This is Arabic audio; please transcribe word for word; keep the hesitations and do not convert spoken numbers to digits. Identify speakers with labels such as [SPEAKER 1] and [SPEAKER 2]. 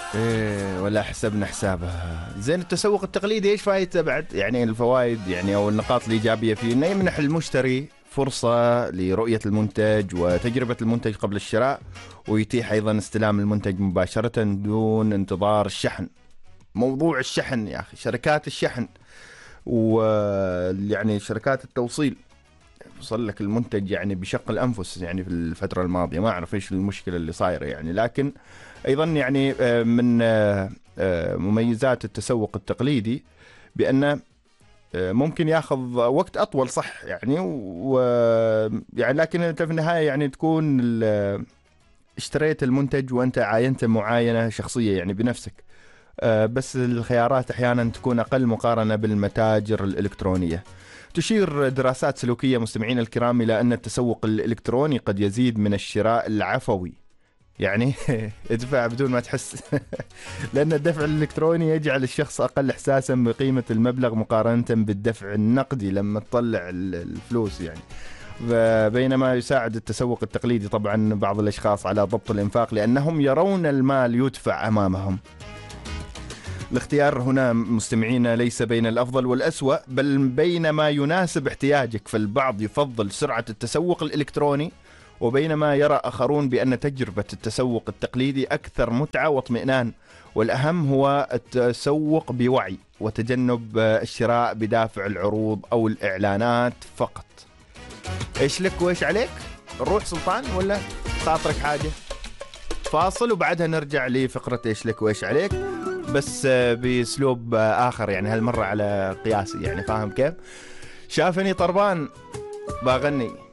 [SPEAKER 1] إيه ولا حسبنا حسابها. زين التسوق التقليدي ايش فايدته بعد؟ يعني الفوائد يعني او النقاط الايجابيه فيه انه يمنح المشتري فرصه لرؤيه المنتج وتجربه المنتج قبل الشراء، ويتيح ايضا استلام المنتج مباشره دون انتظار الشحن. موضوع الشحن يا اخي، شركات الشحن ويعني شركات التوصيل وصل لك المنتج يعني بشق الأنفس يعني في الفترة الماضية. ما أعرف إيش المشكلة اللي صايرة يعني، لكن أيضا يعني من مميزات التسوق التقليدي بأنه ممكن ياخذ وقت أطول صح يعني، و يعني لكن أنت في النهاية يعني تكون اشتريت المنتج وأنت عاينته معاينة شخصية يعني بنفسك، بس الخيارات أحيانا تكون أقل مقارنة بالمتاجر الإلكترونية. تشير دراسات سلوكية مستمعين الكرام إلى أن التسوق الإلكتروني قد يزيد من الشراء العفوي، يعني ادفع بدون ما تحس لأن الدفع الإلكتروني يجعل الشخص أقل إحساسا بقيمة المبلغ مقارنة بالدفع النقدي لما تطلع الفلوس يعني. بينما يساعد التسوق التقليدي طبعا بعض الأشخاص على ضبط الإنفاق لأنهم يرون المال يدفع أمامهم. الاختيار هنا مستمعين ليس بين الأفضل والأسوأ، بل بين ما يناسب احتياجك. فالبعض يفضل سرعة التسوق الإلكتروني، وبينما يرى آخرون بأن تجربة التسوق التقليدي أكثر متعة واطمئنان. والأهم هو التسوق بوعي وتجنب الشراء بدافع العروض أو الإعلانات فقط. إيش لك وإيش عليك؟ نروح سلطان ولا خاطرك حاجة؟ فاصل وبعدها نرجع لفقرة إيش لك وإيش عليك، بس بأسلوب آخر يعني هالمرة على قياسي يعني، فاهم كيف؟ شافني طربان بغني